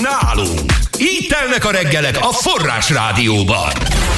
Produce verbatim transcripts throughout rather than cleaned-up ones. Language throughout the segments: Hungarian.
nálunk. Így telnek a reggelek a Forrás Rádióban.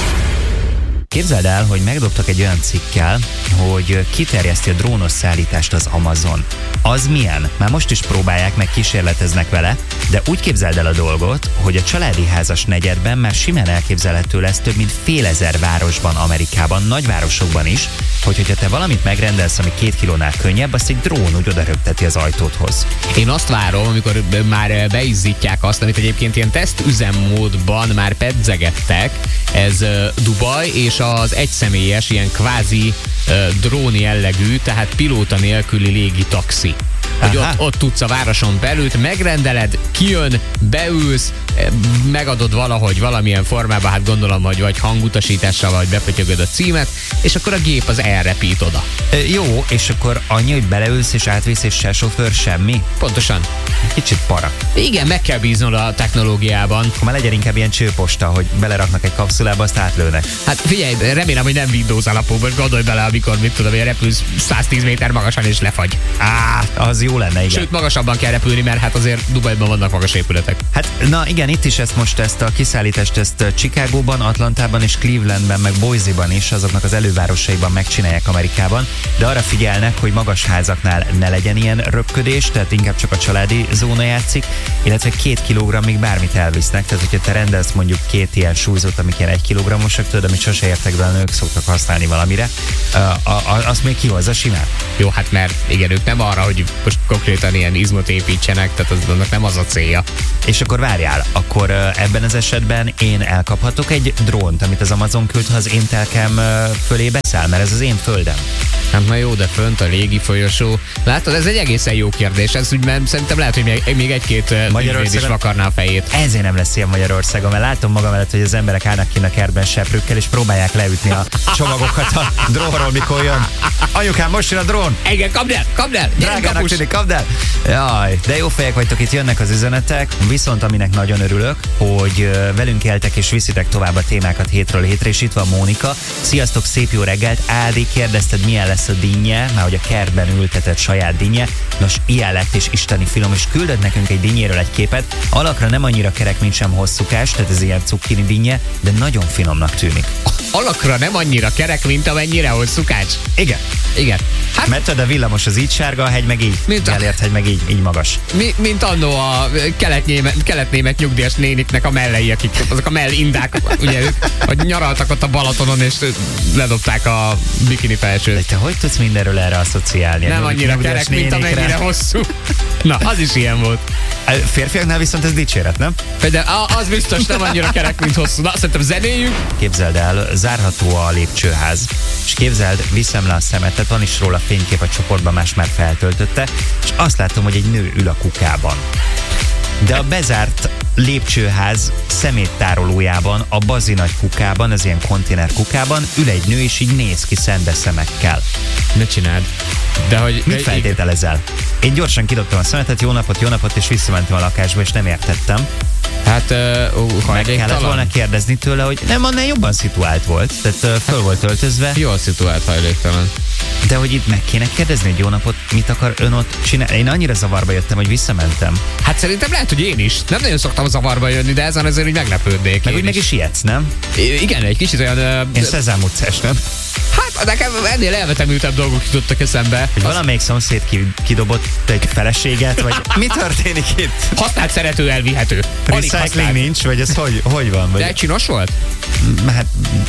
Képzeld el, hogy megdobtak egy olyan cikkel, hogy kiterjeszti a drónos szállítást az Amazon. Az milyen? Már most is próbálják, meg kísérleteznek vele, de úgy képzeld el a dolgot, hogy a családi házas negyedben már simán elképzelhető lesz több mint fél ezer városban, Amerikában, nagyvárosokban is, hogy hogyha te valamit megrendelsz, ami két kilónál könnyebb, azt egy drón úgy odaröpteti az ajtódhoz. Én azt várom, amikor már beizzítják azt, amit egyébként ilyen teszt üzemmódban már pedzegettek, ez Dubaj és az egyszemélyes, ilyen kvázi uh, drón jellegű, tehát pilóta nélküli légi taxi. Hogy ott, ott tudsz a városon belül, megrendeled, kijön, beülsz, megadod valahogy valamilyen formában, hát gondolom, hogy vagy hangutasítással, vagy bepötyögöd a címet, és akkor a gép az elrepít oda. E, jó, és akkor annyi, hogy beleülsz és átvisz, és se sofőr, semmi? Pontosan. Kicsit para. Igen, meg kell bíznod a technológiában. Akkor már legyen inkább ilyen csőposta, hogy beleraknak egy kapszulába, azt átlőnek. Hát figyelj, remélem, hogy nem Windows alapú, most gondolj bele, amikor, mit tudom, hogy repülsz száztíz méter magasan és lefagy. Á, az jó lenne, igen. Sőt, magasabban kell repülni, mert hát azért Dubajban vannak magas épületek. Hát, na igen, itt is ezt most ezt a kiszállítást ezt Chicagóban, Atlantában és Clevelandben, meg Boise-ban is, azoknak az elővárosaiban megcsinálják Amerikában, de arra figyelnek, hogy magas házaknál ne legyen ilyen röpködés, tehát inkább csak a családi zóna játszik, illetve két kilogrammig bármit elvisznek, tehát hogyha te rendelsz mondjuk két ilyen súlyzót, amik ilyen egy kilogrammosak, tudod, amit sose értek be, a nők szoktak használni valamire, a, a, azt még kihozza simán. Jó, hát mert igen, ők nem arra, hogy most konkrétan ilyen izmot építsenek, tehát az, annak nem az a célja. És akkor várjál, akkor ebben az esetben én elkaphatok egy drónt, amit az Amazon küld, ha az én telkem fölé beszáll, mert ez az én földem. Hát na jó, de fönt a légi folyosó. Látod, ez egy egészen jó kérdés. Ez úgy, mert szerintem lehet, hogy még, még egy-két ügyvéd is vakarná a fejét. Ezért nem lesz ilyen Magyarországon, mert látom magam előtt, hogy az emberek állnak ki a kertben seprőkkel, és próbálják leütni a csomagokat a drónról, mikor jön. Anyukám, most jön a drón! Igen, kapd el, kapd el! Drágának tűnik, kapd el! Jaj, de jó fejek vagytok, itt jönnek az üzenetek, viszont aminek nagyon örülök, hogy velünk éltek és viszitek tovább a témákat hétről hétre, és itt van Mónika. Sziasztok, szép jó reggelt! Ádi, kérdezted, milyen lesz a dinnye, már hogy a kertben ültetett saját dinnye. Nos, ilyen lett és isteni finom, és küldött nekünk egy dinnyéről egy képet. Alakra nem annyira kerek, mint sem hosszúkás, tehát ez ilyen cukkini dinnye, de nagyon finomnak tűnik. Alakra nem annyira kerek, mint amennyire hosszúkács? Igen. Igen. Hát, mert tudod, a villamos az így sárga, a hegy meg így. Mint a... Elért hegy meg így, így magas. Mi, mint annó a kelet-német, kelet-német nyugdíjas néniknek a mellei, akik azok a mellindák, ugye ők, hogy nyaraltak ott a Balatonon, és ledobták a bikini felsőt. De te hogy tudsz mindenről erre asszociálni? Nem annyira kerek, mint amennyire hosszú. Na, az is ilyen volt. A férfiaknál viszont ez dicséret, nem? De az biztos nem annyira kerek, mint hosszú. Na, szerintem zenéljünk. Képzeld el, zárható a lépcsőház, és képzeld, viszem le a szemetet, van is róla fénykép a csoportban, más már feltöltötte, és azt látom, hogy egy nő ül a kukában. De a bezárt lépcsőház szeméttárolójában, a bazinagy kukában, az ilyen konténer kukában ül egy nő, és így néz ki szende szemekkel. Ne csináld. De hogy... Mit feltételezel? Én gyorsan kidobtam a szemetet, jó napot, jó napot, és visszamentem a lakásba, és nem értettem. Hát, uh, meg kellett volna kérdezni tőle, hogy nem, annál jobban szituált volt, tehát uh, föl volt öltözve. Jól szituált, hajléktalan. De hogy itt meg kéne kérdezni, hogy jó napot, mit akar ön ott csinálni? Én annyira zavarba jöttem, hogy visszamentem. Hát szerintem lehet, hogy én is. Nem nagyon szoktam zavarba jönni, de ezen azért úgy meglepődnék. Meg úgy meg is ijedsz, nem? I- igen, egy kicsit olyan... Uh, én Szezám utcás, nem? Hát nekem ennél elvetemültebb dolgok jutottak eszembe. Hogy valamelyik szomszéd kidobott egy feleséget, vagy mi történik itt? Használt szerető elvihető. Recycling nincs, vagy ez hogy, hogy van? Vagy... De csinos volt? Hát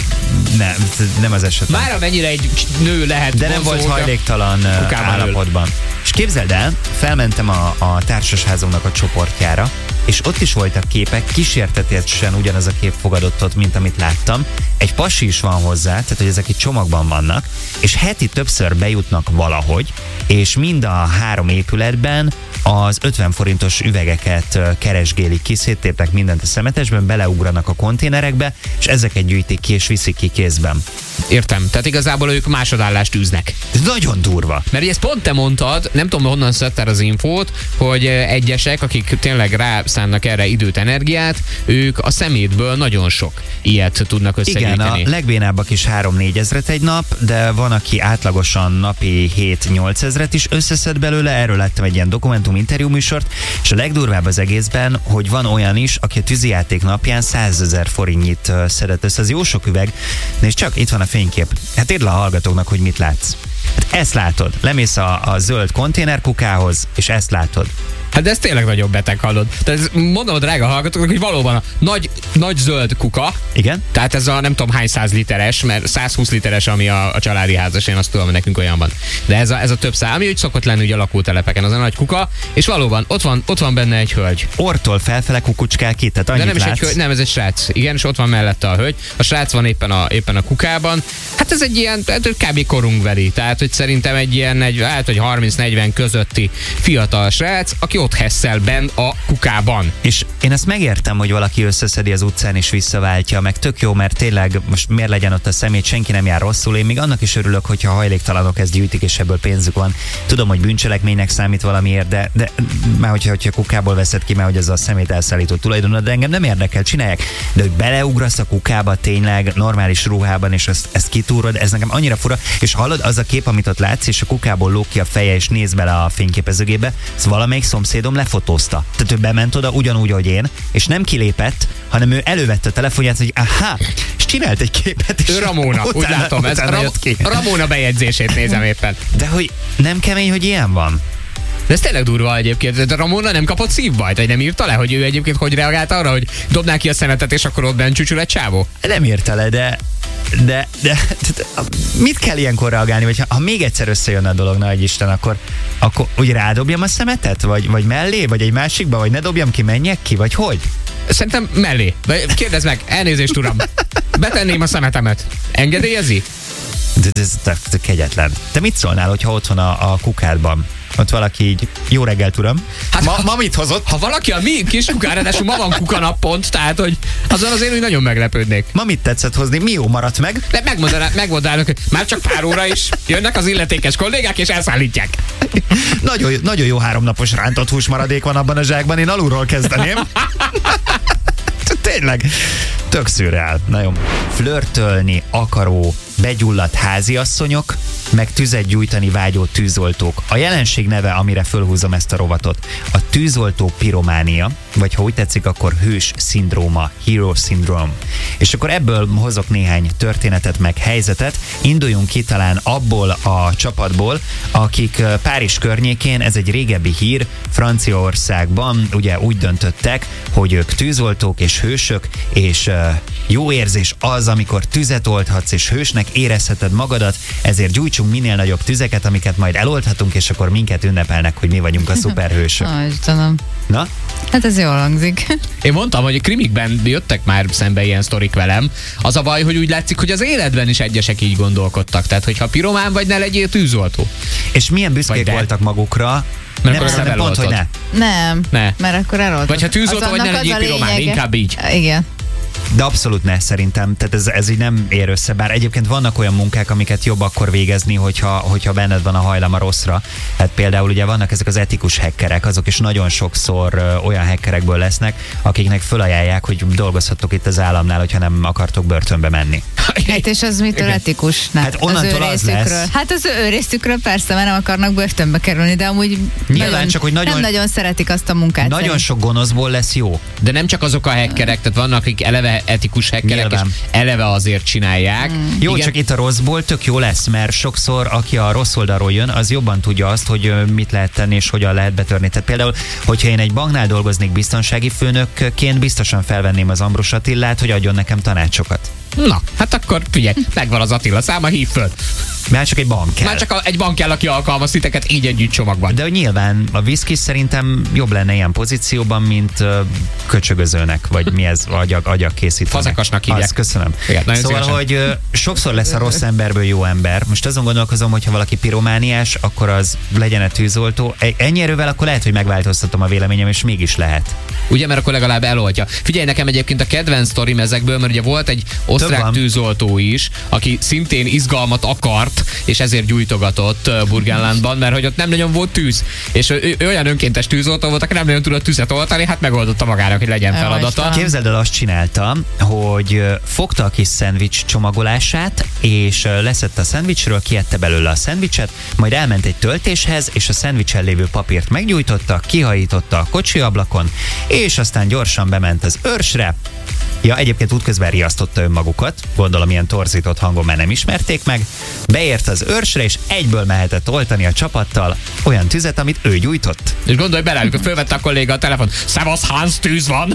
nem, nem az eset. Már amennyire egy nő lehet. De nem volt hajléktalan állapotban. Ül. És képzeld el, felmentem a, a társasházunknak a csoportjára, és ott is voltak képek, kísértetesen ugyanaz a kép fogadott ott, mint amit láttam. Egy pasi is van hozzá, tehát hogy ezek itt csomagban vannak, és heti többször bejutnak valahogy, és mind a három épületben az ötven forintos üvegeket keresgélik ki, széttépnek mindent a szemetesben, beleugranak a konténerekbe, és ezeket gyűjtik ki, és viszik ki kézben. Értem, tehát igazából ők másodállást űznek. Ez nagyon durva. Mert ezt pont te mondtad, nem tudom, honnan szedted az infót, hogy egyesek, akik tényleg rászánnak erre időt, energiát, ők a szemétből nagyon sok ilyet tudnak összegyűjteni. Igen, a legbénábbak is három-négy ezret egy nap, de van, aki átlagosan napi hét-nyolc ezret is összeszed belőle, erről láttam egy ilyen dokumentum formátum interjúműsort, és a legdurvább az egészben, hogy van olyan is, aki a tűzijáték napján százezer forintnyit szedett össze. Ez jó sok üveg. Nézd csak, itt van a fénykép. Hát írd le a hallgatóknak, hogy mit látsz. Hát ezt látod. Lemész a, a zöld konténerkukához, és ezt látod. Hát de ez tényleg nagyobb beteg, hallod. Tehát mondom a drága hallgatóknak, hogy valóban a nagy, nagy zöld kuka. Igen. Tehát ez a nem tudom hány száz literes, mert száz húsz literes, ami a, a családi házas, én azt tudom, hogy nekünk olyan van. De ez a, ez a több szám, ami úgy szokott lenni ugye a lakótelepeken, az a nagy kuka, és valóban ott van, ott van benne egy hölgy. Ortól felfele kukucskál ki, tehát annyit de nem is látsz. egy hölgy, nem, ez egy srác. Igen, és ott van mellette a hölgy. A srác van éppen a, éppen a kukában. Hát ez egy ilyen, kb. Korunkbeli. Tehát, hogy szerintem egy ilyen, egy, hát, hogy harminc-negyven közötti fiatal srác, aki ott hesszel benn a kukában. És én ezt megértem, hogy valaki összeszedi az utcán és visszaváltja, meg tök jó, mert tényleg most miért legyen ott a szemét, senki nem jár rosszul. Én még annak is örülök, hogyha hajléktalanok ezt gyűjtik, és ebből pénzük van. Tudom, hogy bűncselekménynek számít valamiért, de, de már hogyha, hogyha kukából veszed ki, már hogy ez a szemét elszállító tulajdonod, de engem nem érdekel, csinálják. De hogy beleugrasz a kukába tényleg normális ruhában, és ezt, ezt kitúrod, ez nekem annyira fura. És hallod, az a kép, amit ott látsz, és a kukából lóg ki a feje, és néz bele a fényképezőgébe, ez valamelyik szomszédom lefotózta. Tehát ő bement oda ugyanúgy, ahogy én, és nem kilépett, hanem ő elővette a telefonját, hogy aha, és csinált egy képet. És ő Ramona, utána, úgy látom, ez Ram- Ramona bejegyzését nézem éppen. De hogy nem kemény, hogy ilyen van? De ez tényleg durva egyébként. De Ramona nem kapott szívbajt, vagy nem írta le, hogy ő egyébként hogy reagált arra, hogy dobná ki a szemetet, és akkor ott bent csücsül egy csávó? Nem írta le, de de, de, de mit kell ilyenkor reagálni, vagy ha, ha még egyszer összejönne a dolog, nagy Isten, akkor, akkor úgy rádobjam a szemetet, vagy, vagy mellé, vagy egy másikba, vagy ne dobjam ki, menjek ki, vagy hogy? Szerintem mellé. Kérdezd meg, elnézést uram. Betenném a szemetemet. Engedélyezi? De ez, ez, ez kegyetlen. Te mit szólnál, hogyha ott van a, a kukádban? Ott valaki így, jó reggelt, uram. Hát, ma, ha, ma mit hozott? Ha valaki a mi kis kukáradású, ma van kukanap pont, tehát, hogy azon azért úgy nagyon meglepődnék. Ma mit tetszett hozni? Mi jó maradt meg? De megmondanák, hogy már csak pár óra is jönnek az illetékes kollégák, és elszállítják. nagyon, nagyon jó háromnapos rántott húsmaradék van abban a zsákban, én alulról kezdeném. Tényleg, tök szürreál. Na jó. Flörtölni akaró, begyulladt háziasszonyok, meg tüzet gyújtani vágyó tűzoltók. A jelenség neve, amire fölhúzom ezt a rovatot, a tűzoltó pirománia, vagy ha úgy tetszik, akkor hős szindróma, hero syndrome. És akkor ebből hozok néhány történetet, meg helyzetet. Induljunk ki talán abból a csapatból, akik Párizs környékén, ez egy régebbi hír, Franciaországban ugye úgy döntöttek, hogy ők tűzoltók és hősök, és uh, jó érzés az, amikor tüzet oldhatsz, és hősnek érezheted magadat, ezért gyújtsunk minél nagyobb tüzeket, amiket majd eloldhatunk, és akkor minket ünnepelnek, hogy mi vagyunk a szuperhősök. Ó, Istenem. Na? Hát ez jól hangzik. Én mondtam, hogy a krimikben jöttek már szembe ilyen sztorik velem. Az a baj, hogy úgy látszik, hogy az életben is egyesek így gondolkodtak. Tehát, hogyha piromán vagy, ne legyél tűzoltó. És milyen büszkék voltak magukra, mert nem, nem pont, hogy ne. Nem, ne. Mert akkor eloltod. Vagy ha tűzoltó vagy, ne legyél piromán, inkább így. Igen. De abszolút ne, szerintem. Tehát ez, ez így nem ér össze. Bár egyébként vannak olyan munkák, amiket jobb akkor végezni, hogyha, hogyha benned van a hajlam a rosszra. Hát például ugye vannak ezek az etikus hackerek, azok is nagyon sokszor ö, olyan hackerekből lesznek, akiknek fölajánlják, hogy dolgozhattok itt az államnál, hogyha nem akartok börtönbe menni. Hát és az mitől igen. etikus? Nem. Hát onnantól az, az lesz. Hát az ő részükről persze, mert nem akarnak börtönbe kerülni, de amúgy nyilván nagyon, csak, hogy nagyon, nem nagyon szeretik azt a munkát. Nagyon szerint. Sok gonoszból lesz jó. De nem csak azok a hackerek, tehát vannak, akik eleve etikus hackerek, nyilván. És eleve azért csinálják. Mm. Jó, igen. Csak itt a rosszból tök jó lesz, mert sokszor, aki a rossz oldalról jön, az jobban tudja azt, hogy mit lehet tenni és hogyan lehet betörni. Tehát például, hogyha én egy banknál dolgoznék biztonsági főnökként, biztosan felvenném az Ambrus Attilát, hogy adjon nekem tanácsokat. Na, hát akkor figyelj, megvan az Attila száma, hív föl. Már csak egy bank kell. Már csak a, egy bank kell, aki alkalmaz titeket így együtt csomagban. De nyilván a whisky szerintem jobb lenne ilyen pozícióban, mint uh, köcsögözőnek, vagy mi ez, agyag, agyag készítőnek. Fazekasnak hívják. Azt, köszönöm. Igen, szóval, szívesen. hogy uh, sokszor lesz a rossz emberből jó ember. Most azon gondolkozom, hogyha valaki piromániás, akkor az legyen-e tűzoltó. Ennyi erővel akkor lehet, hogy megváltoztatom a véleményem, és mégis lehet. ugye, mert akkor legalább eloltja. Figyelj, nekem egyébként a kedvenc sztorim ezekből, mert ugye volt egy osztrák tűzoltó is, aki szintén izgalmat akart, és ezért gyújtogatott Burgenlandban, mert hogy ott nem nagyon volt tűz. És ő, ő olyan önkéntes tűzoltó volt, aki nem nagyon tudott tüzet oltani, hát megoldotta magának, hogy legyen feladata. Képzeld el, azt csinálta, hogy fogta a kis szendvics csomagolását, és leszette a szendvicsről, kiette belőle a szendvicset, majd elment egy töltéshez, és a szendvicsen lévő papírt meggyújtotta, kihajította a kocsi ablakon, és aztán gyorsan bement az őrsre. Ja, egyébként útközben riasztotta önmagukat, gondolom ilyen torzított hangon már nem ismerték meg. Beért az őrsre, és egyből mehetett oltani a csapattal olyan tüzet, amit ő gyújtott. És gondolj bele, amikor fölvette a kolléga a telefon, Szevasz, Hans, tűz van!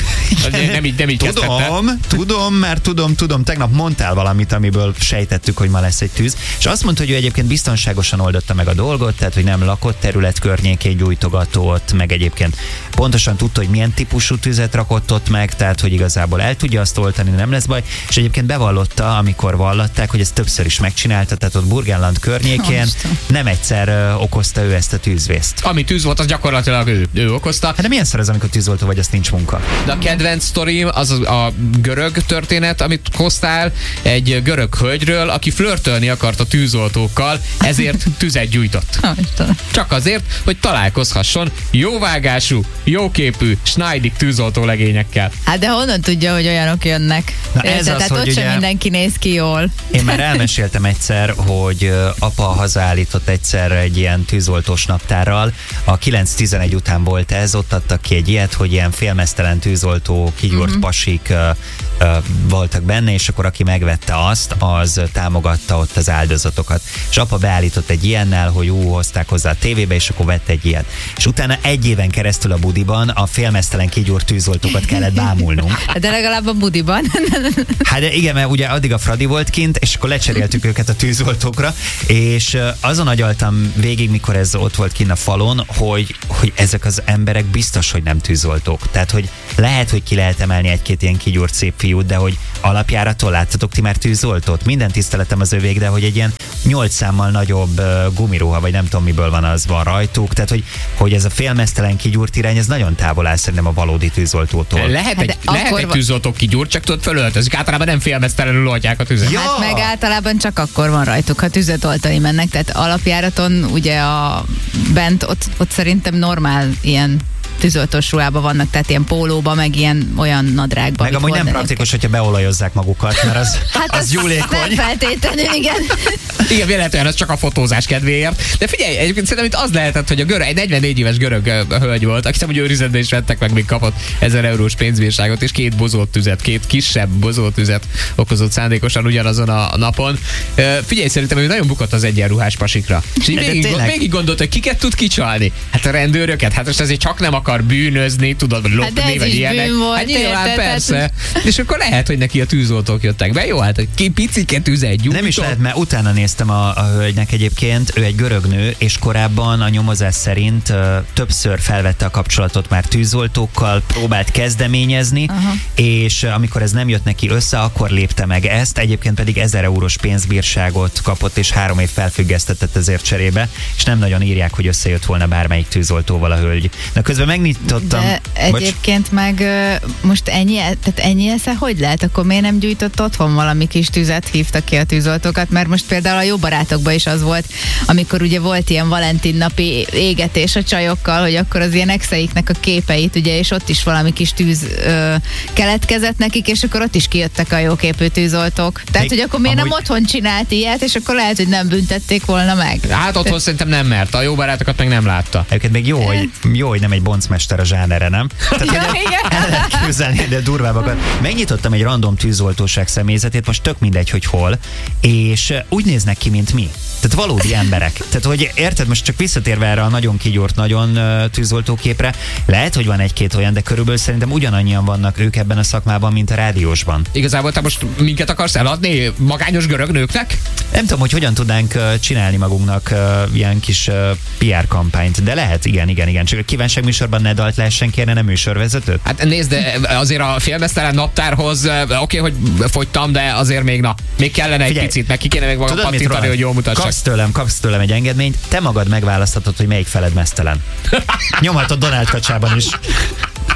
nem így, nem így Tudom, tudom, mert tudom, tudom, tegnap mondtál valamit, amiből sejtettük, hogy ma lesz egy tűz, és azt mondta, hogy ő egyébként biztonságosan oldotta meg a dolgot, tehát hogy nem lakott terület környékén gyújtogatott, meg egyébként pontosan tudta, hogy milyen típusú tüzet rakott ott meg, tehát hogy igazából el tudja azt oltani, nem lesz baj, és egyébként bevallotta, amikor vallatták, hogy ezt többször is megcsinálta, tehát ott Burgenland környékén nem egyszer uh, okozta ő ezt a tűzvészt. Ami tűz volt, az gyakorlatilag ő, ő okozta. Hát de milyen szar az, amikor tűzoltó vagy, azt nincs munka? De a kedvenc sztorim az a görög történet, amit hoztál egy görög hölgyről, aki flörtölni akart a tűzoltókkal, ezért tüzet gyújtott. Csak azért, hogy találkozhasson jóvágású, jóképű, snajdik tűzoltó legényekkel. Hát de honnan tudja, hogy olyanok jönnek? Na ez tehát az, ott hogy sem ugye, mindenki néz ki jól. Én már elmeséltem egyszer, hogy apa hazaállított egyszer egy ilyen tűzoltós naptárral. A kilenc tizenegy után volt ez, ott adtak ki egy ilyet, hogy ilyen félmeztelen tűzoltó, kigyúrt uh-huh. pasik uh, uh, voltak benne, és akkor aki megvette azt, az támogatta ott az áldozatokat. És apa beállított egy ilyennel, hogy ú, hozták hozzá a tévébe, és akkor vett egy ilyet. És utána egy éven keresztül a budiban a félmeztelen kigyúrt tűzoltókat kellett bámulnunk. De legalább a budiban. Hát de igen, mert ugye addig a Fradi volt kint, és akkor lecseréltük őket a tűzoltókra, és azon agyaltam végig, mikor ez ott volt kint a falon, hogy, hogy ezek az emberek biztos, hogy nem tűzoltók. Tehát, hogy lehet, hogy ki lehet emelni egy-két ilyen kigyúrt szép fiút, de hogy alapjárattól láttatok ti már tűzoltót? Minden tiszteletem az övék, de hogy egy ilyen nyolc számmal nagyobb uh, gumiruha, vagy nem tudom miből van, az van rajtuk. Tehát, hogy, hogy ez a félmeztelen kigyúrt irány, ez nagyon távol áll szerintem a valódi tűzoltótól. Lehet egy, hát lehet egy tűzoltó kigyúrt, csak tudod, fölöltözik. Általában nem félmeztelenül oltják a tüzet. Ja. Hát meg általában csak akkor van rajtuk, ha tüzet oltani mennek. Tehát alapjáraton ugye a bent ott, ott szerintem normál ilyen tűzoltós ruhában vannak, tehát ilyen pólóba, meg ilyen olyan nadrágban. Meg amúgy nem praktikus, hogyha beolajozzák magukat, mert az, hát az, az gyúlékony. Nem feltétlenül, igen. Igen, véletlenül az csak a fotózás kedvéért. De figyelj, egyébként szerintem itt az lehetett, hogy a görög, egy negyvennégy éves görög hölgy volt, aki hiszem, hogy őrizetbe is vettek meg, még kapott ezer eurós pénzbírságot, és két bozolt tüzet, két kisebb bozolt tüzet okozott szándékosan ugyanazon a napon. Figyelj, szerintem ő nagyon bukott az egyenruhás pasikra. És így végig, végig gondolt, hogy kiket tud kicsalni. Hát a rendőröket, hát most ezért csak nem akar bűnözni, tudod, vagy lopni, hát vagy ilyenek. Volt, hát nyilván, érted, persze. Hát... És akkor lehet, hogy neki a tűzoltók jöttek be. Jó, hát ki picike tüzet gyújtott. Nem is lehet, mert utána néztem a, a hölgynek egyébként, ő egy görög nő, és korábban a nyomozás szerint uh, többször felvette a kapcsolatot már tűzoltókkal, próbált kezdeményezni, aha. és uh, amikor ez nem jött neki össze, akkor lépte meg ezt, egyébként pedig ezer eurós pénzbírságot kapott, és három év felfüggesztetett ezért cserébe, és nem nagyon írják, hogy összejött volna bármelyik tűzoltóval a hölgy. Na közben megnyitottam. De egyébként Bocs. meg most ennyi, tehát ennyi esze, hogy lehet? Akkor miért nem gyújtott otthon valami kis tüzet, hívtak ki a tűzoltókat? Mert most például a Jó barátokban is az volt, amikor ugye volt ilyen Valentin napi égetés a csajokkal, hogy akkor az ilyen exeiknek a képeit, ugye, és ott is valami kis tűz ö, keletkezett nekik, és akkor ott is kijöttek a jóképű tűzoltók. Tehát, Még, hogy akkor miért amúgy... nem otthon csinált ilyet, és akkor lehet, hogy nem büntették volna meg. Hát otthon Te... szerintem nem mert, a Jó barátokat meg nem látta. Egyébként még jó, hogy, jó, hogy nem egy boncmester a zsánere, nem? Tehát, ja, el lehet képzelni, de durvábbakat. Megnyitottam egy random tűzoltóság személyzetét, most tök mindegy, hogy hol, és úgy néznek ki, mint mi. Tehát valódi emberek. Tehát, hogy érted, most csak visszatérve erre a nagyon kigyúrt, nagyon uh, tűzoltóképre, lehet, hogy van egy-két olyan, de körülbelül szerintem ugyanannyian vannak ők ebben a szakmában, mint a rádiósban. Igazából te most minket akarsz eladni magányos görög nőknek? Nem tudom, hogy hogyan tudnánk uh, csinálni magunknak uh, ilyen kis uh, pé er kampányt, de lehet, igen, igen, igen. Csak a kívánság műsorban ne dalt lehessen kérni, nem műsorvezetőt? Hát nézd, de azért a félmeztelen naptárhoz uh, oké, okay, hogy fogytam, de azért még na, még kellene egy Figyelj, picit, meg ki kéne még magam pattintani, hogy jól mutassak. Kapsz tőlem, kapsz tőlem egy engedményt, te magad megválaszthatod, hogy melyik feled meztelen. Nyomhatod Donald kacsában is.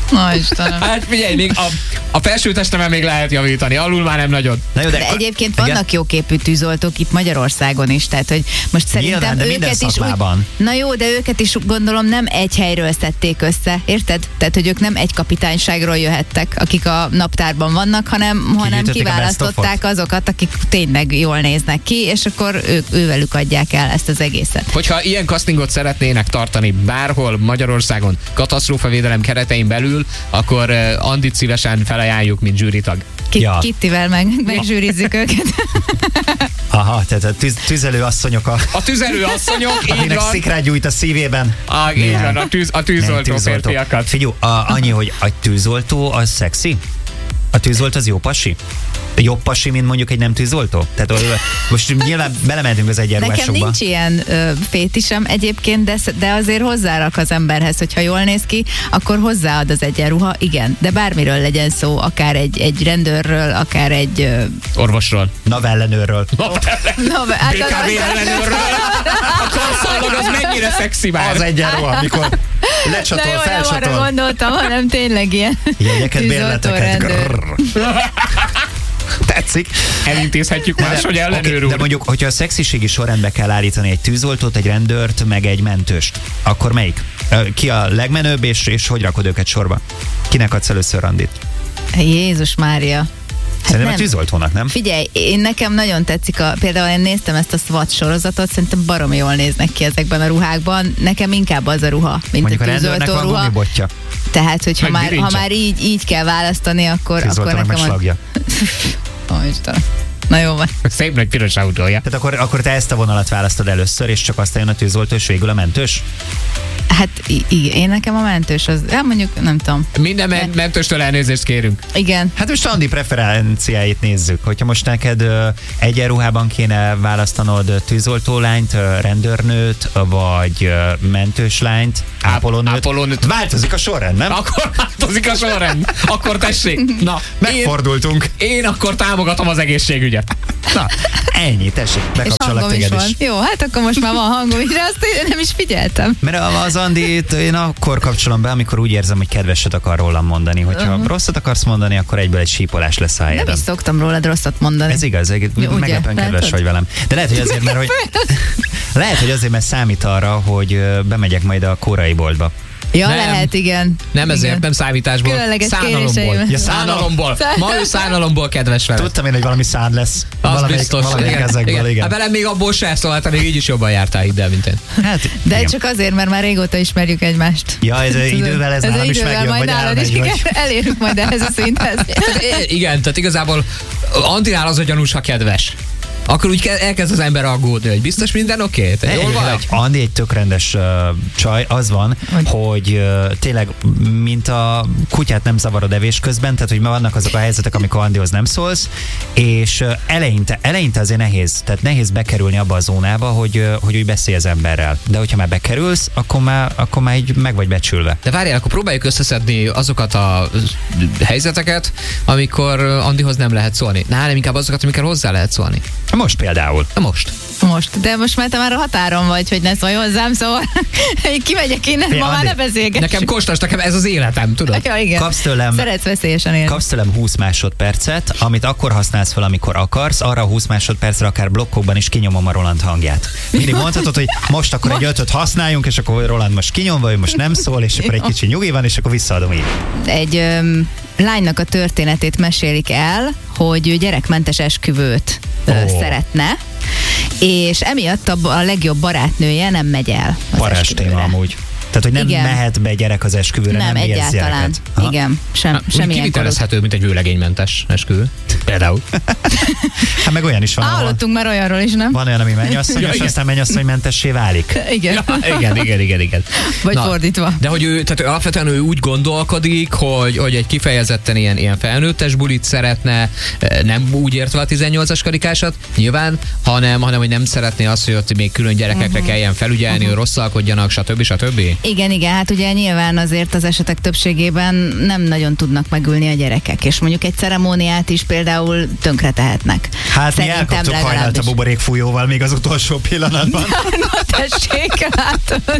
Na Istenem. Hát figyelj, még a, a felső testemen még lehet javítani, alul már nem nagyon. Na jó, de, De egyébként vannak jóképű tűzoltók itt Magyarországon is, tehát hogy most szerintem Nyilván, de minden őket is szakmában. úgy, na jó, de őket is gondolom nem egy helyről szedték össze, érted? Tehát, hogy ők nem egy kapitányságról jöhettek, akik a naptárban vannak, hanem, hanem Kigyűjtötték a kiválasztották azokat, akik tényleg jól néznek ki, és akkor ők, ővelük adják el ezt az egészet. Hogyha ilyen castingot szeretnének tartani bárhol Magyarországon, katasztrófavédelem keretein belül, akkor uh, Andit szívesen felajánljuk, mint zsűritag. Ki, Ja. Kittivel meg, megzsűrizzük őket. aha, tehát a tűz, tüzelő asszonyok, a, A tüzelő asszonyok, így akinek van. szikrát gyújt a szívében. A, így Nem. van, a, tűz, a Nem tűzoltó tűzoltó. férfiakat. Figyelj, a, annyi, hogy a tűzoltó az szexi? A tűzoltó az jó pasi? Jobb pasi, mint mondjuk egy nem tűzoltó? Tehát ö, most nyilván belementünk az Nekem egyenruhásokba. nincs ilyen ö, fétisem egyébként, de, de azért hozzárak az emberhez, hogyha jól néz ki, akkor hozzáad az egyenruha, igen. De bármiről legyen szó, akár egy, egy rendőrről, akár egy... Ö, Orvosról. Navellenőrről. no, hát bé ká vé ellenőrről. A karszallag az mennyire szexi már. Az egyenruha, amikor na lecsatol, jó, nem arra felcsatol. gondoltam, hanem tényleg ilyen Jegyeket, tűzoltó bérleteket. rendőr. Grrr. Tetszik. Elintézhetjük máshogy ellenőr Oké, úr. de mondjuk, hogyha a szexiségi sorrendbe kell állítani egy tűzoltót, egy rendőrt, meg egy mentőst, akkor melyik? Ö, Ki a legmenőbb, és, és hogy rakod őket sorba? Kinek adsz először randit? Jézus Mária. Szerintem nem. a tűzoltónak, nem? Figyelj, én nekem nagyon tetszik, a, például én néztem ezt a SWAT sorozatot, szerintem baromi jól néznek ki ezekben a ruhákban. Nekem inkább az a ruha, mint Mondjuk a a rendőrnek tűzoltó van ruha. gumibotja, Tehát, hogyha Meg már, ha birincse. már így, így kell választani, akkor, akkor tűzoltónak meg nekem az... slagja. Ó, Istenem. Na jó van. Szép nagy piros autója. Tehát akkor, akkor te ezt a vonalat választod először, és csak aztán jön a tűzoltó, és végül a mentős? Hát i- igen, én nekem a mentős az, hát mondjuk nem tudom. Minden men- mentőstől elnézést kérünk. Igen. Hát most Andi preferenciáit nézzük. Hogyha most neked ö, egyenruhában kéne választanod tűzoltó lányt, ö, rendőrnőt, vagy ö, mentős lányt, ápolónőt, ápolónőt. változik a sorrend, nem? Akkor változik a sorrend. Akkor tessék. Na, én, Megfordultunk. én akkor támogatom az egészségügyet. Na, ennyi, tessék, És bekapcsolok hangom is téged van. is. Jó, hát akkor most már van hangom is, de azt én nem is figyeltem. Mert az Andit én akkor kapcsolom be, amikor úgy érzem, hogy kedveset akar rólam mondani. Hogyha uh-huh. rosszat akarsz mondani, akkor egyből egy sípolás lesz a Nem helyeden. is szoktam rólad rosszat mondani. Ez igaz, egy- Ugye, meglepően kedves látod? vagy velem. De lehet, hogy azért, mert hogy lehet, hogy azért, mert számít arra, hogy ö, bemegyek majd a kórai boltba. Ja, Nem. lehet, igen. Nem ezért, igen. nem számításból. Különleges Szánalomból. kéréseim. Ja, Szánalomból. Ma ő szánalomból kedves vele. Tudtam én, hogy valami szád lesz. Az valamelyik, biztos. valamelyik igen, ezekből, igen. igen. Hát velem még abból se, szóval te még így is jobban jártál, hidd el, mint én. Hát, De igen. csak azért, mert már régóta ismerjük egymást. Ja, ez Tudod, idővel ez nálam is idővel megjön, majd vagy nálad is, elmegy, igen, vagy... elérünk majd ehhez a szinthez. Tehát, é- igen, tehát igazából Antinál az a gyanús, ha kedves. Akkor úgy ke- elkezd az ember aggódni, hogy biztos minden oké? Okay? Jól vagy? Andi egy tök rendes uh, csaj, az van, Hogy? hogy uh, tényleg, mint a kutyát nem zavarod evés közben, tehát hogy ma vannak azok a helyzetek, amikor Andihoz nem szólsz, és uh, eleinte, eleinte azért nehéz, tehát nehéz bekerülni abba a zónába, hogy, uh, hogy úgy beszélj az emberrel. De hogyha már bekerülsz, akkor már, akkor már így meg vagy becsülve. De várjál, akkor próbáljuk összeszedni azokat a helyzeteket, amikor Andihoz nem lehet szólni. Na, nem inkább azokat, amikor hozzá lehet szólni. Most például. Na most. Most, de most már te már a határon vagy, hogy ne szólj hozzám, szóval én kimegyek innen, Fé, ma már Andi, ne beszélgessünk. Nekem kostas, nekem ez az életem, tudod? Ja, igen. Kapsz tőlem, Szeretsz veszélyesen élni. kapsz tőlem húsz másodpercet, amit akkor használsz fel, amikor akarsz, arra a húsz másodpercre akár blokkokban is kinyomom a Roland hangját. Mindig mondhatod, hogy most akkor egy ötöt használjunk, és akkor Roland most kinyomva, ő most nem szól, és akkor egy kicsi nyugi van, és akkor visszaadom így. Egy öm, lánynak a történetét mesélik el, hogy ő gyerekmentes esküvőt ö, Ó. szeretne, és emiatt a, a legjobb barátnője nem megy el az Parázs esküvőre. téma amúgy. Tehát, hogy nem Igen. mehet be gyerek az esküvőre, nem, Nem, nem érsz egyáltalán. gyereket. Aha. Igen, sem, Úgy semmilyen korú. kivitelezhető, mint egy vőlegénymentes esküvő. Például. Hát meg olyan is van, ahol Hallottunk már olyanról is, nem? van olyan, ami mennyasszony, Ja, és igen. aztán mennyasszonymentessé válik. Igen. Ja, igen, igen, igen, igen. Vagy fordítva. De hogy ő, tehát ő alapvetően ő úgy gondolkodik, hogy, hogy egy kifejezetten ilyen, ilyen felnőttes bulit szeretne, nem úgy értve a tizennyolcas karikásat, nyilván, hanem, hanem hogy nem szeretné azt, hogy ott még külön gyerekekre uh-huh. kelljen felügyelni, uh-huh. hogy rosszalkodjanak, stb. stb. Igen, igen, hát ugye nyilván azért az esetek többségében nem nagyon tudnak megülni a gyerekek, és mondjuk egy ceremóniát is például tönkre tehetnek. Hát mi Szerintem elkaptuk hajnalt a legalábbis. buborékfújóval még az utolsó pillanatban. Na tessék, látod.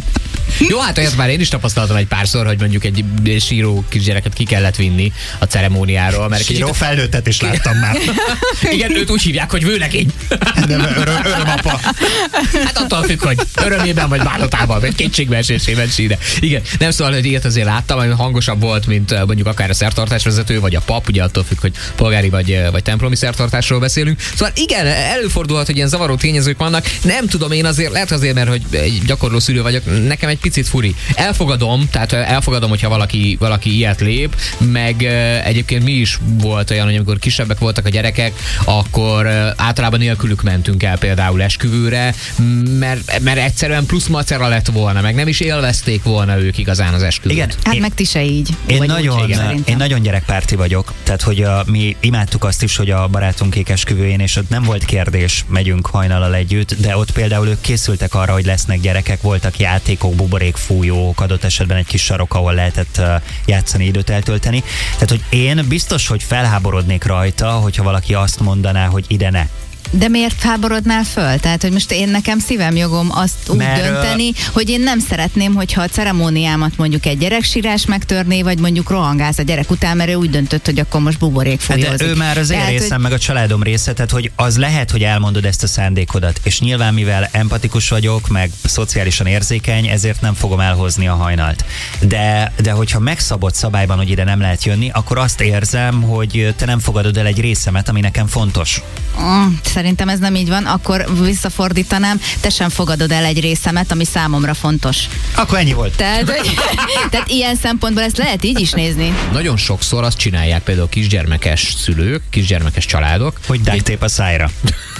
Jó, hát olyat már én is tapasztaltam egy párszor, hogy mondjuk egy síró kisgyereket ki kellett vinni a ceremóniáról. Mert síró kicsit... felnőttet is láttam már. Igen, őt úgy hívják, hogy vőlegény. Nem, öröm, örömapa. Hát attól függ, hogy örömében vagy bánatában, vagy kétségbeesésében síre. Igen, nem szóval, hogy ilyet azért láttam, hogy hangosabb volt, mint mondjuk akár a szertartásvezető, vagy a pap, ugye attól függ, hogy polgári vagy, vagy templomi szertartásról beszélünk. Szóval igen, előfordulhat, hogy ilyen zavaró tényezők vannak. Nem tudom, én azért, lehet azért, mert hogy egy gyakorló szülő vagyok, nekem egy picit furi. Elfogadom, tehát elfogadom, hogyha valaki, valaki ilyet lép, meg egyébként mi is volt olyan, hogy amikor kisebbek voltak a gyerekek, akkor általában nélkülük mentünk el például esküvőre, mert, mert egyszerűen plusz macera lett volna, meg nem is élvezték volna ők igazán az esküvőt. Igen, hát én, meg ti se így. Én nagyon, úgy, én nagyon gyerekpárti vagyok, tehát hogy a, mi imádtuk azt is, hogy a barátunkék esküvőjén, és ott nem volt kérdés, megyünk hajnallal együtt, de ott például ők készültek arra, hogy lesznek gyerekek, voltak játékok, buborékfújók, adott esetben egy kis sarok, ahol lehetett játszani, időt eltölteni. Tehát, hogy én biztos, hogy felháborodnék rajta, hogyha valaki azt mondaná, hogy ide ne. De miért háborodnál föl? Tehát, hogy most én nekem szívem jogom azt úgy Mert, dönteni, hogy én nem szeretném, hogyha a ceremóniámat mondjuk egy gyereksírás megtörné, vagy mondjuk rohangálsz a gyerek után, mert ő úgy döntött, hogy akkor most buborék fújózik. De ő már az én tehát, részem, hogy... meg a családom része, tehát hogy az lehet, hogy elmondod ezt a szándékodat, és nyilván mivel empatikus vagyok, meg szociálisan érzékeny, ezért nem fogom elhozni a hajnalt. De, de hogyha megszabott szabályban, hogy ide nem lehet jönni, akkor azt érzem, hogy te nem fogadod el egy részemet, ami nekem fontos. Mm, szerintem ez nem így van, akkor visszafordítanám, te sem fogadod el egy részemet, ami számomra fontos. Akkor ennyi volt. Tehát, tehát ilyen szempontból ezt lehet így is nézni. Nagyon sokszor azt csinálják például kisgyermekes szülők, kisgyermekes családok. Hogy duct a szájra.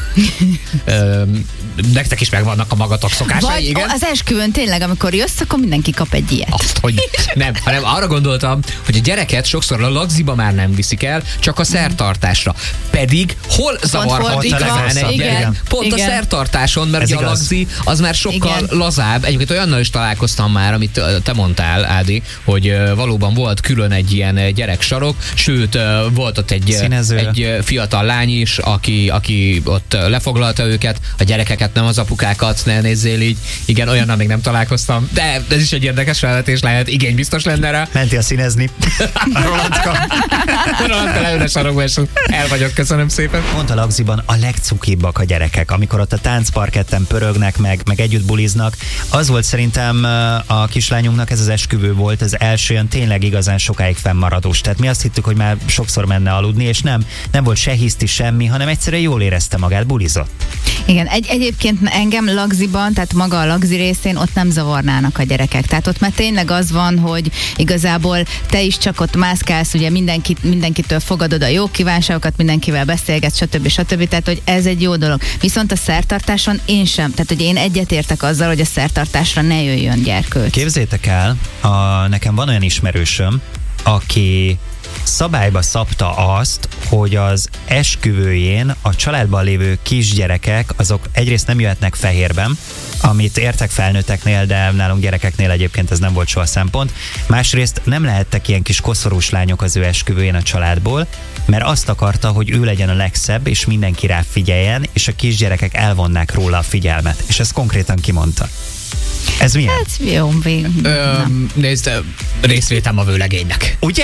Ö, nektek is megvannak a magatok szokásai, vagy igen? Az esküvőn tényleg, amikor jössz, akkor mindenki kap egy ilyet. Azt, hogy nem, hanem arra gondoltam, hogy a gyereket sokszor a lagziba már nem viszik el, csak a szertartásra. Pedig hol zavarhatja egy gyerek? Pont igen. A szertartáson, mert ugye a lagzi az már sokkal igen. lazább. Egyébként olyannal is találkoztam már, amit te mondtál, Ádi, hogy valóban volt külön egy ilyen gyereksarok, sőt, volt ott egy, egy fiatal lány is, aki, aki ott lefoglalta őket, a gyerekeket, nem az apukákat, ne nézzél így. Igen, olyannal még nem találkoztam, de ez is egy érdekes felvetés lehet, igény biztos lenne rá. Mentél színezni. A Rolandka. Rolandka leül a sarokba, és el vagyok, köszönöm szépen. Pont a lagziban a legcukibbak a gyerekek, amikor ott a táncparketten pörögnek, meg, meg együtt buliznak. Az volt szerintem a kislányunknak, ez az esküvő volt, az első olyan tényleg igazán sokáig fennmaradós. Tehát mi azt hittük, hogy már sokszor menne aludni, és nem, nem volt se hiszti semmi, hanem egyszerűen jól érezte magát, bulizott. Igen, egy, egyébként engem lagziban, tehát maga a lagzi részén ott nem zavarnának a gyerekek. Tehát ott már tényleg az van, hogy igazából te is csak ott mászkálsz, ugye mindenkit, mindenkitől fogadod a jó kívánságokat, mindenkivel beszélgetsz, stb. stb. Tehát, hogy ez egy jó dolog. Viszont a szertartáson én sem. Tehát, hogy én egyetértek azzal, hogy a szertartásra ne jöjjön gyerkőc. Képzeljétek el, a, nekem van olyan ismerősöm, aki szabályba szabta azt, hogy az esküvőjén a családban lévő kisgyerekek, azok egyrészt nem jöhetnek fehérben, amit értek felnőtteknél, de nálunk gyerekeknél egyébként ez nem volt soha szempont. Másrészt nem lehettek ilyen kis koszorús lányok az ő esküvőjén a családból, mert azt akarta, hogy ő legyen a legszebb, és mindenki rá figyeljen, és a kisgyerekek elvonnák róla a figyelmet. És ezt konkrétan kimondta. Ez milyen? Hát jó, Ö, nézd, részvétem a vőlegénynek. Ugye?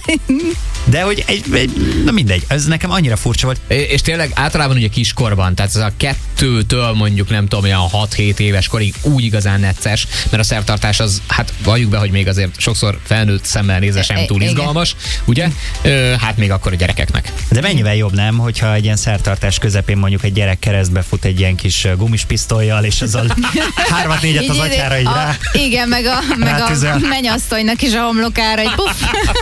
De hogy egy, egy, na mindegy, ez nekem annyira furcsa volt. És tényleg általában ugye kiskorban, tehát ez a kettőtől mondjuk nem tudom, olyan hat-hét éves korig úgy igazán necces, mert a szertartás az, hát valljuk be, hogy még azért sokszor felnőtt szemmel nézve sem túl izgalmas, ugye? Ö, hát még akkor a gyerekeknek. De mennyivel jobb, nem, hogyha egy ilyen szertartás közepén mondjuk egy gyerek keresztbe fut egy ilyen kis gumis pisztollyal, és azzal hármat négyet az atyára így a, rá. Igen, meg a, meg a mennyasszonynak is a homlokára egy puff.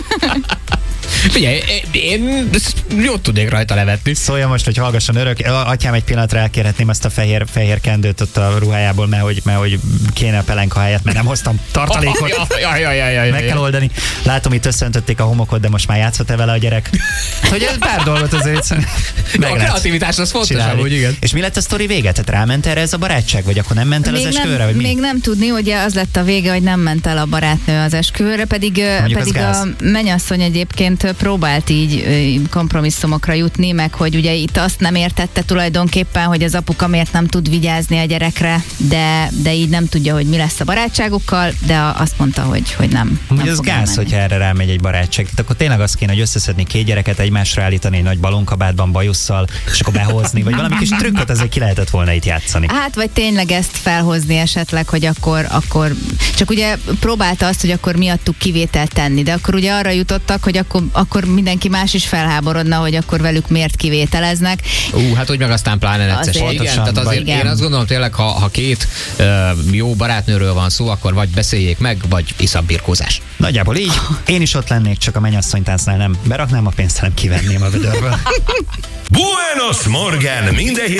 Figyelj, én jót tudnék rajta levetni. Szólja most, hogy hallgasson örök. Atyám, egy pillanatra elkérhetném azt a fehér, fehér kendőt ott a ruhájából, mert hogy, mert hogy kéne a pelenka helyett, mert nem hoztam tartalékot. Jaj, jaj, jaj, jaj, meg kell oldani. Látom, itt összeöntötték a homokot, de most már játszhat-e vele a gyerek? Hogy ez pár dolgot azért meg a kreativitás az fontos, amúgy, igen. És mi lett a sztori vége? Tehát ráment erre ez a barátság, vagy akkor nem ment el még az esküvőre? Nem, vagy mi? Még nem tudni, ugye az lett a vége, hogy nem ment el a barátnő az esküvőre, pedig, pedig a mennyasszony egyébként próbált így ö, kompromisszumokra jutni, meg hogy ugye itt azt nem értette tulajdonképpen, hogy az apuka miért nem tud vigyázni a gyerekre, de, de így nem tudja, hogy mi lesz a barátságukkal, de azt mondta, hogy, hogy nem. Ugye nem ez fog gáz, elmenni. hogyha erre rámegy egy barátság. Tehát akkor tényleg az kéne, hogy összeszedni két gyereket, egymásra állítani egy nagy balonkabátban, bajusszal, és akkor behozni, vagy valami kis trükköt azért ki lehetett volna itt játszani. Hát, vagy tényleg ezt felhozni esetleg, hogy akkor, akkor csak ugye próbálta azt, hogy akkor miattuk kivételt tenni, de akkor ugye arra jutottak, hogy akkor, akkor mindenki más is felháborodna, hogy akkor velük miért kivételeznek. Ú, hát hogy meg aztán pláne necces. Azért. Igen, Pontosan, tehát azért igen. én azt gondolom tényleg, ha, ha két uh, jó barátnőről van szó, akkor vagy beszéljék meg, vagy iszapbirkózás. Nagyjából így. Én is ott lennék, csak a mennyasszonytáncnál nem beraknám a pénzt, hanem kivenném a vödörből. Buenos Morgen! Minden